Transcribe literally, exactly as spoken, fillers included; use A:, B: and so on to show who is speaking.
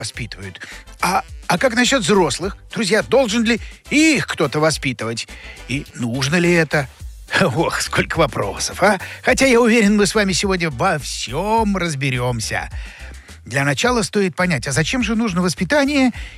A: воспитывают. А, а как насчет взрослых? Друзья, должен ли их кто-то воспитывать? И нужно ли это? Ох, сколько вопросов, а? Хотя я уверен, мы с вами сегодня во всем разберемся. Для начала стоит понять, а зачем же нужно воспитание